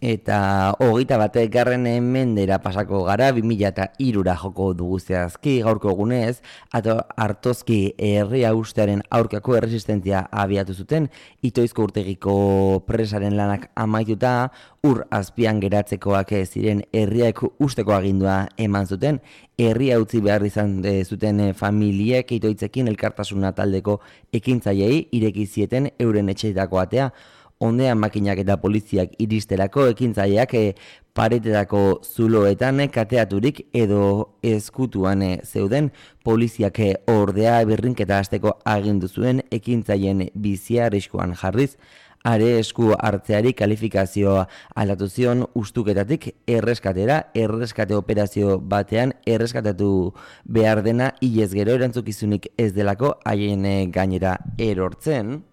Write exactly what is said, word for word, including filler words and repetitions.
Eta hogeita batek garren mendera pasako gara, bi mila hirura joko dugu zehazki gaurko egunez, ato Artozki herria ustearen aurkako erresistentzia abiatu zuten, Itoizko urtegiko presaren lanak amaituta, ur azpian geratzekoak ziren herriak usteko agindua eman zuten, herria utzi behar izan zuten familiek Itoitzekin elkartasuna taldeko ekintzaileei ireki zieten euren etxeetako atea. Ondean makinak eta poliziak iristerako ekintzaileak e, paretetako zuloetan kateaturik edo ezkutuan e, zeuden, poliziak e, ordea berrinketa hasteko agindu zuen ekintzaileen bizia arriskuan jarriz, are esku hartzeari kalifikazioa aldatu zion ustuketatik erreskatera, erreskate operazio batean erreskatatu behar dena hilez gero erantzukizunik ez delako haien gainera erortzen.